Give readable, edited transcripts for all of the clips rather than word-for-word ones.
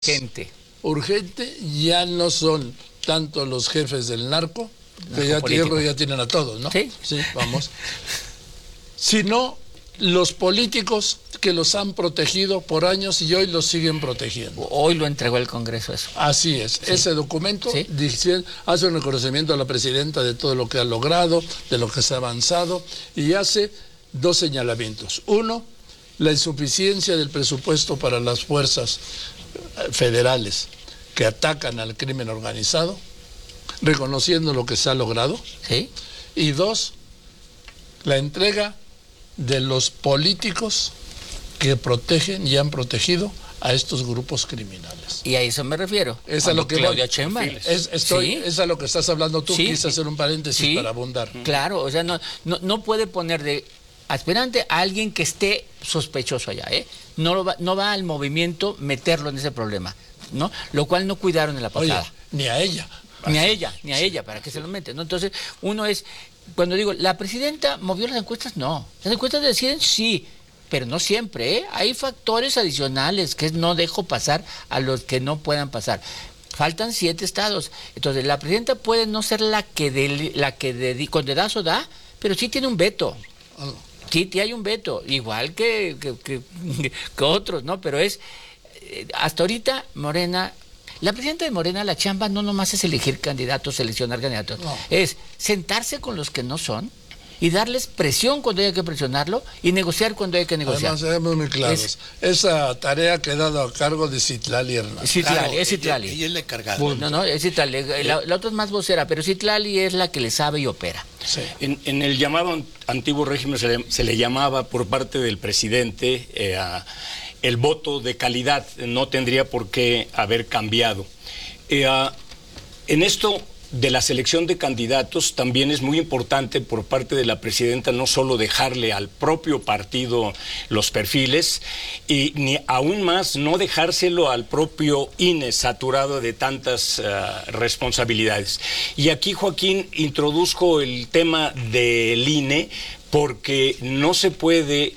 Gente. Urgente, ya no son tanto los jefes del narco, que ya tienen a todos, ¿no? Sí. Sí, vamos. Sino los políticos que los han protegido por años y hoy los siguen protegiendo. Hoy lo entregó el Congreso eso. Así es. Sí. Ese documento sí. Hace un reconocimiento a la presidenta de todo lo que ha logrado, de lo que se ha avanzado, y hace dos señalamientos. Uno, la insuficiencia del presupuesto para las fuerzas federales que atacan al crimen organizado, reconociendo lo que se ha logrado. ¿Sí? Y dos, la entrega de los políticos que protegen y han protegido a estos grupos criminales. Y a eso me refiero. Es a lo que Claudia Sheinbaum. Es a lo que estás hablando tú. Sí. Quise hacer un paréntesis para abundar. Claro, o sea, no puede poner de aspirante a alguien que esté sospechoso allá, ¿eh? No va al movimiento meterlo en ese problema, ¿no? Lo cual no cuidaron en la pasada. Oye, ni a ella. Ni a ella, ¿para qué se lo mete? ¿No? Entonces, uno es, cuando digo, ¿la presidenta movió las encuestas? No. Las encuestas deciden sí, pero no siempre, ¿eh? Hay factores adicionales que no dejo pasar a los que no puedan pasar. Faltan 7 estados. Entonces, la presidenta puede no ser la que con dedazo da, pero sí tiene un veto. Sí, hay un veto, igual que otros, ¿no? Pero hasta ahorita Morena, la presidenta de Morena, la chamba no nomás es elegir candidatos, seleccionar candidatos, no. Es sentarse con los que no son y darles presión cuando haya que presionarlo y negociar cuando hay que negociar. Además, seamos muy claros, esa tarea ha quedado a cargo de Citlali Hernández. Citlali, es Citlali. Ella es la encargada. No, es Citlali. La otra es más vocera, pero Citlali es la que le sabe y opera. Sí. En el llamado antiguo régimen se le llamaba por parte del presidente el voto de calidad, no tendría por qué haber cambiado. En esto de la selección de candidatos también es muy importante por parte de la presidenta no solo dejarle al propio partido los perfiles y ni aún más no dejárselo al propio INE saturado de tantas responsabilidades. Y aquí, Joaquín, introduzco el tema del INE porque no se puede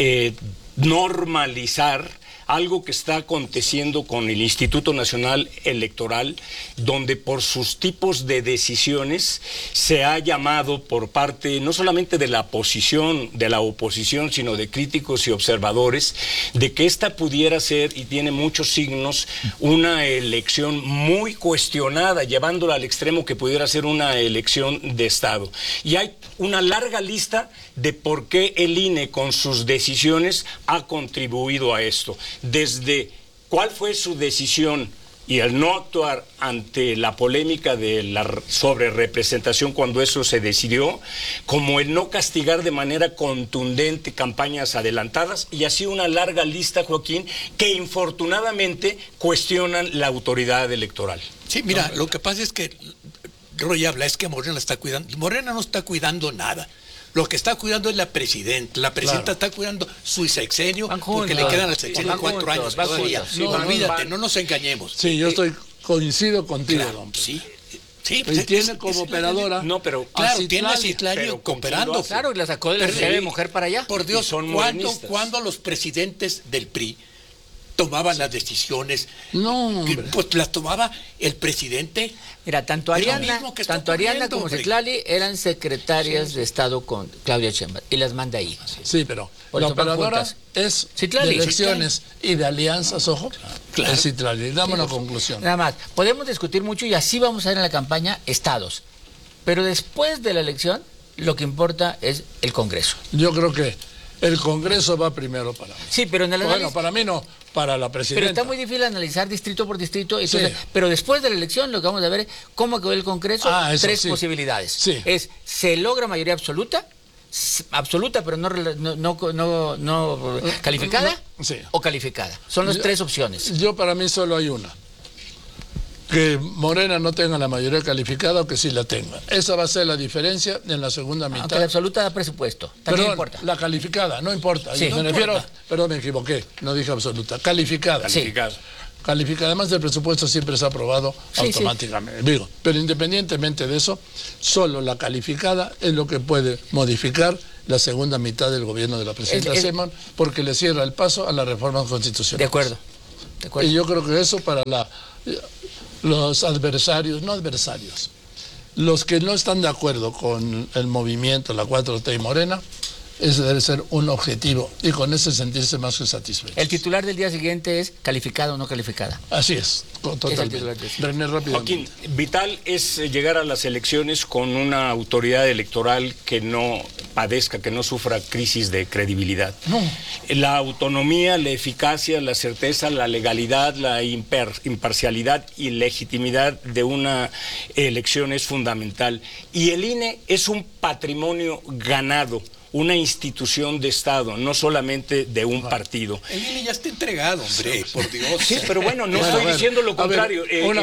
normalizar algo que está aconteciendo con el Instituto Nacional Electoral, donde por sus tipos de decisiones se ha llamado por parte no solamente de la oposición, sino de críticos y observadores, de que esta pudiera ser, y tiene muchos signos, una elección muy cuestionada, llevándola al extremo que pudiera ser una elección de Estado. Y hay una larga lista de por qué el INE con sus decisiones ha contribuido a esto. Desde cuál fue su decisión y el no actuar ante la polémica de la sobrerepresentación cuando eso se decidió, como el no castigar de manera contundente campañas adelantadas, y así una larga lista, Joaquín, que infortunadamente cuestionan la autoridad electoral. Sí, mira, lo que pasa es que Roy habla, es que Morena está cuidando. Morena no está cuidando nada. Lo que está cuidando es la presidenta. La presidenta está cuidando su sexenio porque le quedan al sexenio 4 años todavía. Sí, olvídate, no nos engañemos. Sí, yo coincido contigo, don Pedro. Sí. Sí, pues tiene como operadora. No, pero claro, tiene a Citlali cooperando. Claro, y la sacó de la Secretaría de Mujer para allá. Por Dios, ¿cuándo los presidentes del PRI tomaban las decisiones? No, pues las tomaba el presidente. Mira, tanto Ariadna como Citlali eran secretarias de Estado con Claudia Sheinbaum y las manda ahí. Sí, pero la operadora es Citlali, de elecciones y de alianzas, ojo, es Citlali. Dame una conclusión. Nada más, podemos discutir mucho y así vamos a ver en la campaña estados, pero después de la elección lo que importa es el Congreso. Yo creo que el Congreso va primero para mí. Sí, pero en el análisis... Bueno, para mí no, para la presidenta. Pero está muy difícil analizar distrito por distrito. Entonces, sí. Pero después de la elección lo que vamos a ver es cómo quedó el Congreso. Tres posibilidades. Sí. Se logra mayoría absoluta, pero no calificada, o calificada. Son las 3 opciones. Yo para mí solo hay una. Que Morena no tenga la mayoría calificada o que sí la tenga. Esa va a ser la diferencia en la segunda mitad. Aunque la absoluta da presupuesto. También importa. La calificada, no importa. Sí, me refiero, perdón, me equivoqué, no dije absoluta. Calificada. Calificada. Además del presupuesto siempre se ha aprobado automáticamente. Sí. Digo, pero independientemente de eso, solo la calificada es lo que puede modificar la segunda mitad del gobierno de la presidenta Sheinbaum, porque le cierra el paso a la reforma constitucional. De acuerdo. Y yo creo que eso para los adversarios, no adversarios, los que no están de acuerdo con el movimiento, la 4T y Morena, ese debe ser un objetivo y con ese sentirse más que satisfechos. El titular del día siguiente es calificada o no calificada. Así es, totalmente. René, rápido. Joaquín, vital es llegar a las elecciones con una autoridad electoral que no padezca, que no sufra crisis de credibilidad. No. La autonomía, la eficacia, la certeza, la legalidad, la imparcialidad y legitimidad de una elección es fundamental. Y el INE es un patrimonio ganado, una institución de Estado, no solamente de un partido. El INE ya está entregado, hombre, por Dios. Sí, pero bueno, no estoy diciendo lo contrario.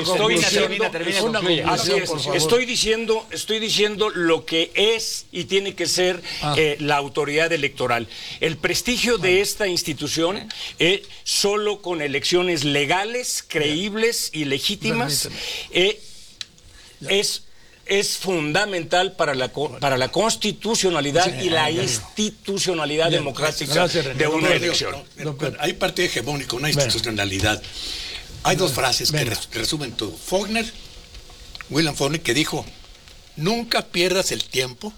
Estoy diciendo lo que es y tiene que ser la autoridad electoral. El prestigio de esta institución solo con elecciones legales, creíbles y legítimas es fundamental para la constitucionalidad y la institucionalidad democrática de una elección. Hay parte hegemónica, una institucionalidad. Hay dos frases que resumen todo. William Faulkner, que dijo: nunca pierdas el tiempo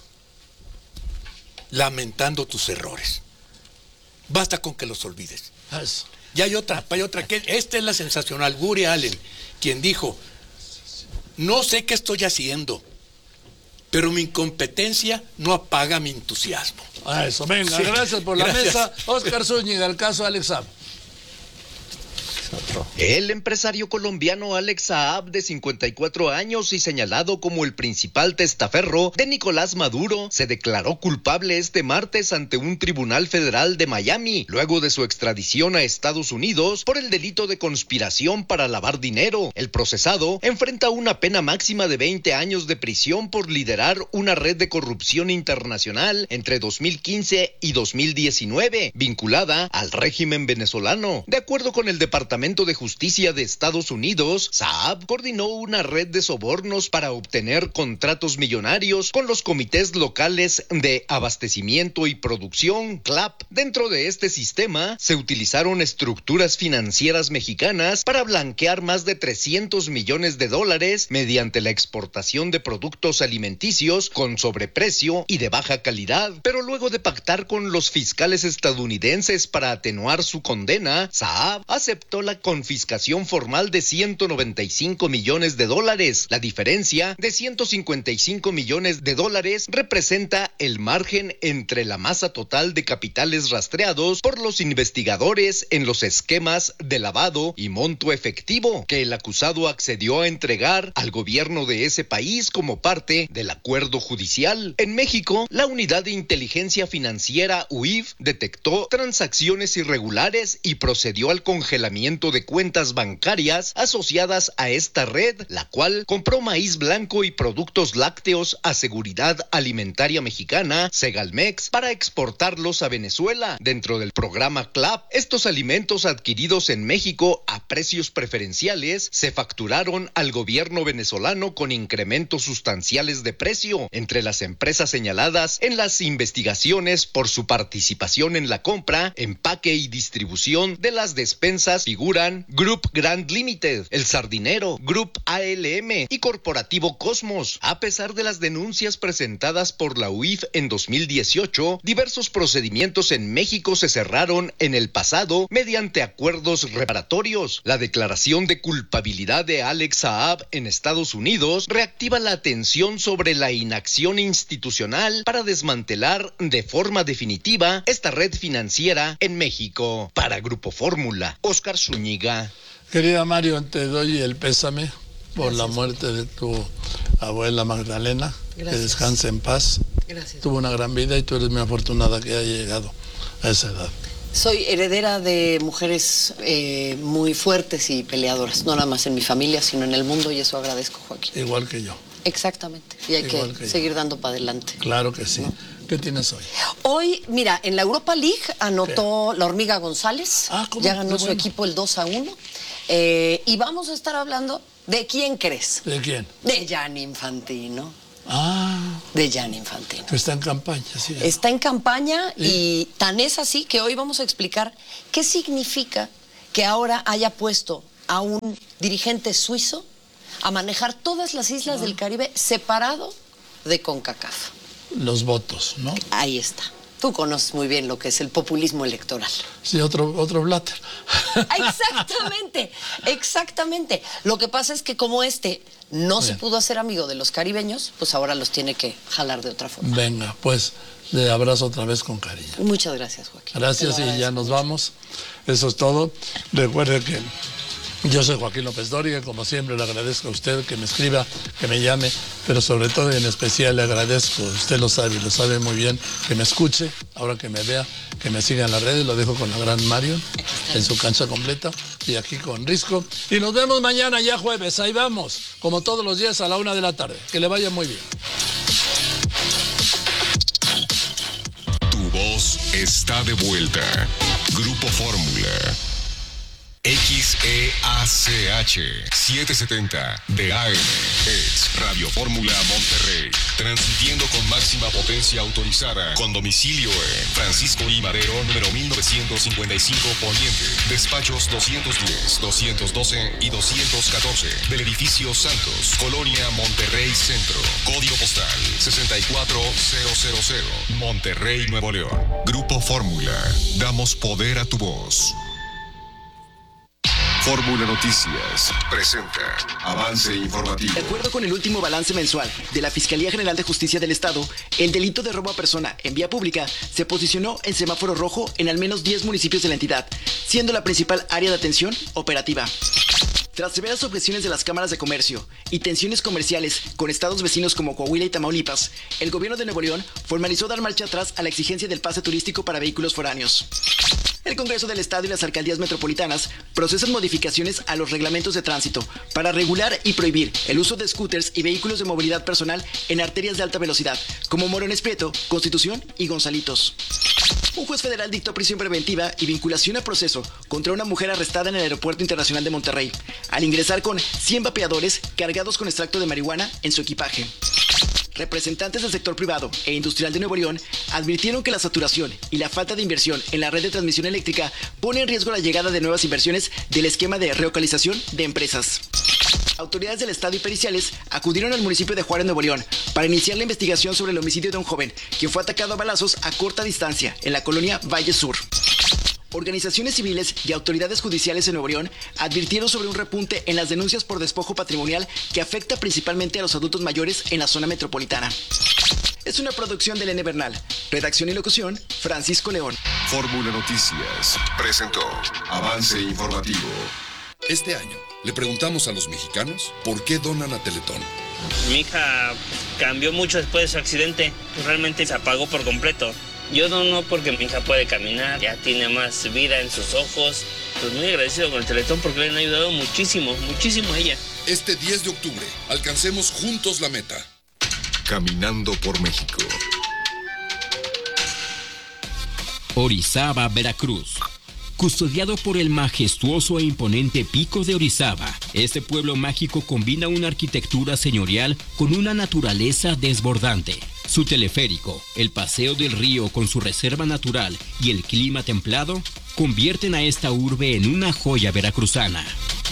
lamentando tus errores. Basta con que los olvides. Y hay otra que esta es la sensacional. Woody Allen, quien dijo: no sé qué estoy haciendo, pero mi incompetencia no apaga mi entusiasmo. Eso, venga, sí. Gracias por la mesa. Óscar Zúñiga, el caso Alex Saab. El empresario colombiano Alex Saab, de 54 años y señalado como el principal testaferro de Nicolás Maduro, se declaró culpable este martes ante un tribunal federal de Miami, luego de su extradición a Estados Unidos por el delito de conspiración para lavar dinero. El procesado enfrenta una pena máxima de 20 años de prisión por liderar una red de corrupción internacional entre 2015 y 2019, vinculada al régimen venezolano. De acuerdo con el Departamento de Justicia de Estados Unidos, Saab coordinó una red de sobornos para obtener contratos millonarios con los comités locales de abastecimiento y producción, CLAP. Dentro de este sistema, se utilizaron estructuras financieras mexicanas para blanquear más de $300 millones mediante la exportación de productos alimenticios con sobreprecio y de baja calidad. Pero luego de pactar con los fiscales estadounidenses para atenuar su condena, Saab aceptó la confiscación formal de $195 millones. La diferencia de $155 millones representa el margen entre la masa total de capitales rastreados por los investigadores en los esquemas de lavado y monto efectivo que el acusado accedió a entregar al gobierno de ese país como parte del acuerdo judicial. En México, la Unidad de Inteligencia Financiera UIF detectó transacciones irregulares y procedió al congelamiento de cuentas bancarias asociadas a esta red, la cual compró maíz blanco y productos lácteos a Seguridad Alimentaria Mexicana, Segalmex, para exportarlos a Venezuela. Dentro del programa CLAP, estos alimentos adquiridos en México a precios preferenciales se facturaron al gobierno venezolano con incrementos sustanciales de precio. Entre las empresas señaladas en las investigaciones por su participación en la compra, empaque y distribución de las despensas figuran Group Grand Limited, El Sardinero, Group ALM y Corporativo Cosmos. A pesar de las denuncias presentadas por la UIF en 2018, diversos procedimientos en México se cerraron en el pasado mediante acuerdos reparatorios. La declaración de culpabilidad de Alex Saab en Estados Unidos reactiva la atención sobre la inacción institucional para desmantelar de forma definitiva esta red financiera en México. Para Grupo Fórmula, Óscar Zúñiga. Querida Mario, te doy el pésame por la muerte de tu abuela Magdalena. Gracias. Que descanse en paz. Gracias. Tuvo una gran vida y tú eres muy afortunada que haya llegado a esa edad. Soy heredera de mujeres muy fuertes y peleadoras, no nada más en mi familia, sino en el mundo, y eso agradezco, Joaquín. Igual que yo. Exactamente, y hay que seguir dando para adelante. Claro que sí. ¿No? ¿Qué tienes hoy? Hoy, mira, en la Europa League anotó la Hormiga González, ya ganó su equipo el 2-1, y vamos a estar hablando de ¿quién crees? ¿De quién? De Gianni Infantino. De Gianni Infantino. Está en campaña, sí. Está en campaña y tan es así que hoy vamos a explicar qué significa que ahora haya puesto a un dirigente suizo a manejar todas las islas del Caribe separado de CONCACAF. Los votos, ¿no? Ahí está. Tú conoces muy bien lo que es el populismo electoral. Sí, otro Blatter. Exactamente, exactamente. Lo que pasa es que como no se pudo hacer amigo de los caribeños, pues ahora los tiene que jalar de otra forma. Venga, pues le abrazo otra vez con cariño. Muchas gracias, Joaquín. Gracias y ya nos vamos. Eso es todo. Recuerde que yo soy Joaquín López Dóriga, como siempre le agradezco a usted que me escriba, que me llame, pero sobre todo y en especial le agradezco, usted lo sabe y lo sabe muy bien, que me escuche, ahora que me vea, que me siga en las redes, lo dejo con la gran Marion en su cancha completa y aquí con Risco. Y nos vemos mañana ya jueves, ahí vamos, como todos los días a la 1 de la tarde. Que le vaya muy bien. Tu voz está de vuelta. Grupo Fórmula. XEACH 770 de AM es Radio Fórmula Monterrey, transmitiendo con máxima potencia autorizada, con domicilio en Francisco I. Madero, número 1955 Poniente, despachos 210, 212 y 214 del edificio Santos, Colonia Monterrey Centro, código postal 64000, Monterrey, Nuevo León. Grupo Fórmula, damos poder a tu voz. Fórmula Noticias presenta avance informativo. De acuerdo con el último balance mensual de la Fiscalía General de Justicia del Estado, el delito de robo a persona en vía pública se posicionó en semáforo rojo en al menos 10 municipios de la entidad, siendo la principal área de atención operativa. Tras severas objeciones de las cámaras de comercio y tensiones comerciales con estados vecinos como Coahuila y Tamaulipas, el gobierno de Nuevo León formalizó dar marcha atrás a la exigencia del pase turístico para vehículos foráneos. El Congreso del Estado y las alcaldías metropolitanas procesan modificaciones a los reglamentos de tránsito para regular y prohibir el uso de scooters y vehículos de movilidad personal en arterias de alta velocidad, como Morones Prieto, Constitución y Gonzalitos. Un juez federal dictó prisión preventiva y vinculación a proceso contra una mujer arrestada en el Aeropuerto Internacional de Monterrey, al ingresar con 100 vapeadores cargados con extracto de marihuana en su equipaje. Representantes del sector privado e industrial de Nuevo León advirtieron que la saturación y la falta de inversión en la red de transmisión eléctrica pone en riesgo la llegada de nuevas inversiones del esquema de relocalización de empresas. Autoridades del Estado y periciales acudieron al municipio de Juárez, Nuevo León, para iniciar la investigación sobre el homicidio de un joven, quien fue atacado a balazos a corta distancia en la colonia Valle Sur. Organizaciones civiles y autoridades judiciales en Nuevo León advirtieron sobre un repunte en las denuncias por despojo patrimonial que afecta principalmente a los adultos mayores en la zona metropolitana. Es una producción de Elena Bernal. Redacción y locución, Francisco León. Fórmula Noticias presentó avance informativo. Este año le preguntamos a los mexicanos por qué donan a Teletón. Mi hija cambió mucho después de su accidente. Realmente se apagó por completo. Yo dono porque mi hija puede caminar, ya tiene más vida en sus ojos. Pues muy agradecido con el Teletón porque le han ayudado muchísimo, muchísimo a ella. Este 10 de octubre, alcancemos juntos la meta. Caminando por México. Orizaba, Veracruz. Custodiado por el majestuoso e imponente Pico de Orizaba, este pueblo mágico combina una arquitectura señorial con una naturaleza desbordante. Su teleférico, el paseo del río con su reserva natural y el clima templado convierten a esta urbe en una joya veracruzana.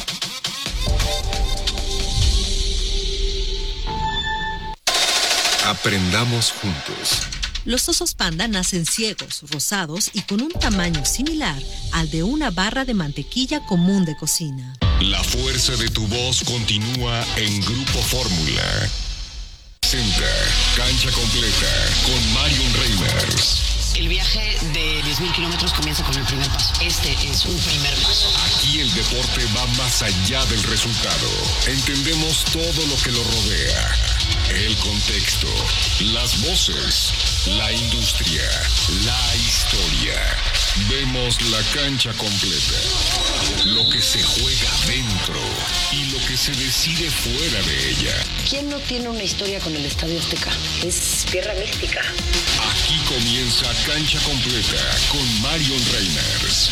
Aprendamos juntos. Los osos panda nacen ciegos, rosados y con un tamaño similar al de una barra de mantequilla común de cocina. La fuerza de tu voz continúa en Grupo Fórmula. Presenta Cancha Completa con Marion Reimers. El viaje de 10,000 kilómetros comienza con el primer paso. Este es un primer paso. Aquí el deporte va más allá del resultado. Entendemos todo lo que lo rodea. El contexto, las voces, la industria, la historia. Vemos la cancha completa. Lo que se juega dentro y lo que se decide fuera de ella. ¿Quién no tiene una historia con el Estadio Azteca? Es tierra mística. Aquí comienza Cancha Completa con Marion Reimers.